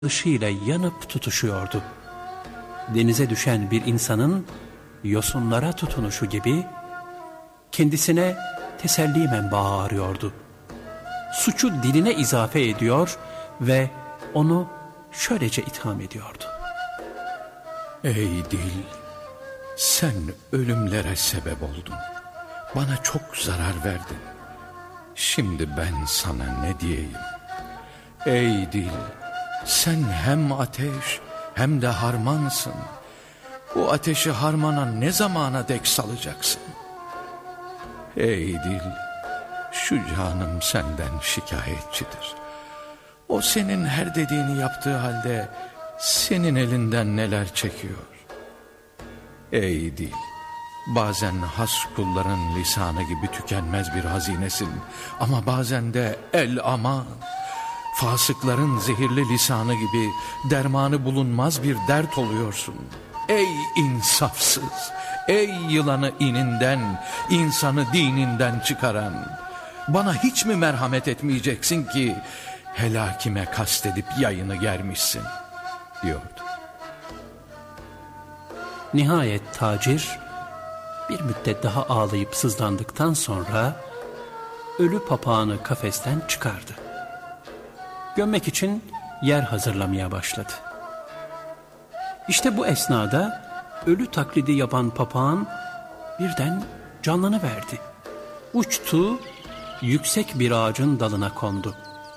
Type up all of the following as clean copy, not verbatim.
ışığıyla yanıp tutuşuyordu. Denize düşen bir insanın yosunlara tutunuşu gibi kendisine teselli menbaı arıyordu. Suçu diline izafe ediyor ve onu şöylece itham ediyordu. Ey dil, sen ölümlere sebep oldun. Bana çok zarar verdin. Şimdi ben sana ne diyeyim? Ey dil, sen hem ateş hem de harmansın. Bu ateşi harmana ne zamana dek salacaksın? Ey dil, şu canım senden şikayetçidir. O senin her dediğini yaptığı halde senin elinden neler çekiyor? Ey dil, bazen has kulların lisanı gibi tükenmez bir hazinesin. Ama bazen de el aman, fasıkların zehirli lisanı gibi dermanı bulunmaz bir dert oluyorsun. Ey insafsız, ey yılanı ininden, insanı dininden çıkaran, bana hiç mi merhamet etmeyeceksin ki helakime kastedip yayını germişsin, diyordu. Nihayet tacir bir müddet daha ağlayıp sızlandıktan sonra ölü papağanı kafesten çıkardı. Gömmek için yer hazırlamaya başladı. İşte bu esnada ölü taklidi yapan papağan birden canlanıverdi. Uçtu, yüksek bir ağacın dalına kondu.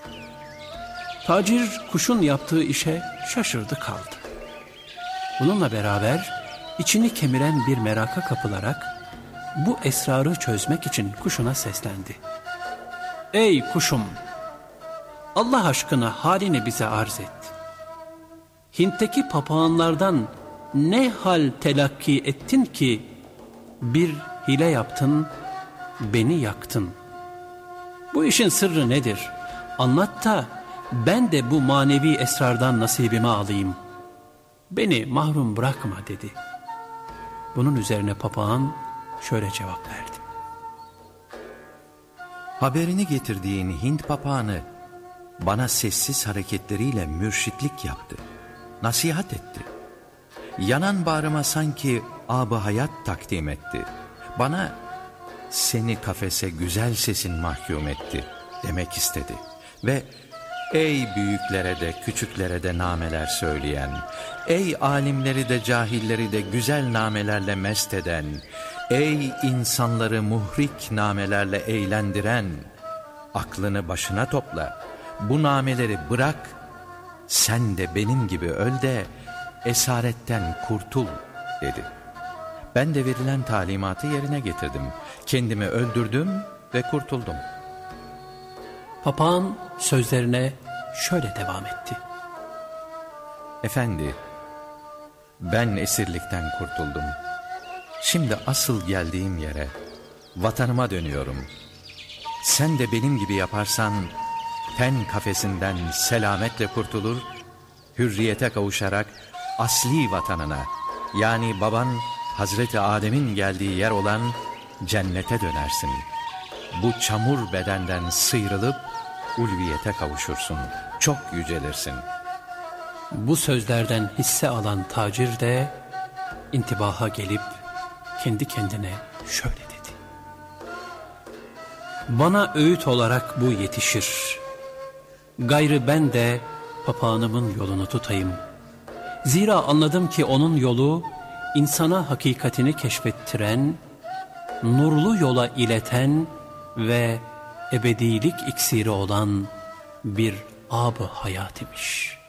Tacir kuşun yaptığı işe şaşırdı kaldı. Bununla beraber içini kemiren bir meraka kapılarak bu esrarı çözmek için kuşuna seslendi. Ey kuşum! Allah aşkına halini bize arz et. Hint'teki papağanlardan ne hal telakki ettin ki bir hile yaptın, beni yaktın. Bu işin sırrı nedir? Anlat da ben de bu manevi esrardan nasibimi alayım. Beni mahrum bırakma dedi. Bunun üzerine papağan şöyle cevap verdi. Haberini getirdiğin Hint papağanı bana sessiz hareketleriyle mürşitlik yaptı. Nasihat etti. Yanan bağrıma sanki ab-ı hayat takdim etti. Bana seni kafese güzel sesin mahkum etti demek istedi. Ve ey büyüklere de küçüklere de nameler söyleyen, ey alimleri de cahilleri de güzel namelerle mest eden, ey insanları muhrik namelerle eğlendiren, aklını başına topla, bu nameleri bırak, sen de benim gibi öl de esaretten kurtul dedi. Ben de verilen talimatı yerine getirdim. Kendimi öldürdüm ve kurtuldum. Papağan sözlerine şöyle devam etti. Efendi, ben esirlikten kurtuldum. Şimdi asıl geldiğim yere, vatanıma dönüyorum. Sen de benim gibi yaparsan ten kafesinden selametle kurtulur, hürriyete kavuşarak asli vatanına, yani baban Hazreti Adem'in geldiği yer olan cennete dönersin. Bu çamur bedenden sıyrılıp ulviyete kavuşursun, çok yücelirsin. Bu sözlerden hisse alan tacir de intibaha gelip kendi kendine şöyle dedi. Bana öğüt olarak bu yetişir. Gayrı ben de papağanımın yolunu tutayım. Zira anladım ki onun yolu insana hakikatini keşfettiren, nurlu yola ileten ve ebedilik iksiri olan bir ab-ı hayat imiş.